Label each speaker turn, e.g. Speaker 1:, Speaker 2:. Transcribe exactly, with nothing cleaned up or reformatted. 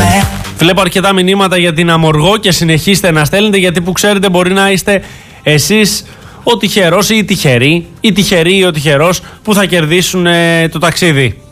Speaker 1: Βλέπω αρκετά μηνύματα για την Αμοργό και συνεχίστε να στέλνετε, γιατί που ξέρετε μπορεί να είστε εσείς ο τυχερός ή η τυχερή, ή τυχερή ή ο τυχερός που θα κερδίσουν ε, το ταξίδι.